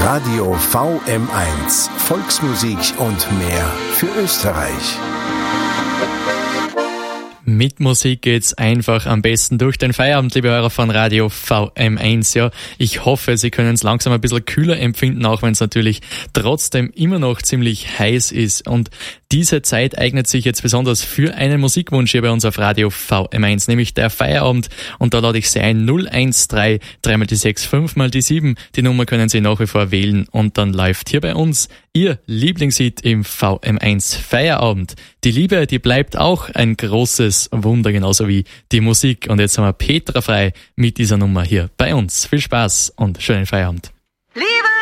Radio VM1, Volksmusik und mehr für Österreich. Mit Musik geht's einfach am besten durch den Feierabend, liebe Hörer von Radio VM1. Ja, ich hoffe, Sie können es langsam ein bisschen kühler empfinden, auch wenn es natürlich trotzdem immer noch ziemlich heiß ist. Und diese Zeit eignet sich jetzt besonders für einen Musikwunsch hier bei uns auf Radio VM1, nämlich der Feierabend. Und da lade ich Sie ein, 013 3 die 6, 5 die 7. Die Nummer können Sie nach wie vor wählen und dann läuft hier bei uns Ihr Lieblingshit im VM1 Feierabend. Die Liebe, die bleibt auch ein großes Wunder, genauso wie die Musik. Und jetzt haben wir Petra frei mit dieser Nummer hier bei uns. Viel Spaß und schönen Feierabend. Liebe